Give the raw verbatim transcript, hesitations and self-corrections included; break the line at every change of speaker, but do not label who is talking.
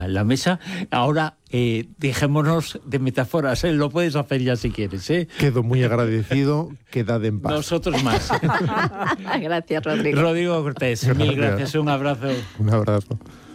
la mesa. Ahora eh, dejémonos de metáforas, ¿eh? Lo puedes hacer ya si quieres, ¿eh?
Quedo muy agradecido, quedad en paz.
Nosotros más.
Gracias, Rodrigo.
Rodrigo Cortés, mil gracias, un abrazo.
Un abrazo.